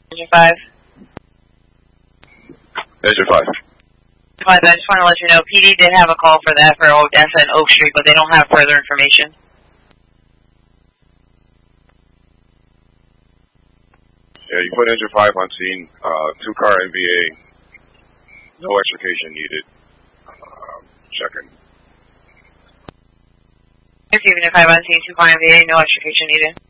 Engine 5. Engine 5. I just want to let you know, PD did have a call for that for Odessa and Oak Street, but they don't have further information. Yeah, you put engine 5 on scene, 2-car NVA, no extrication needed. Checking. Even if 5 on scene, 2-car NVA, no extrication needed.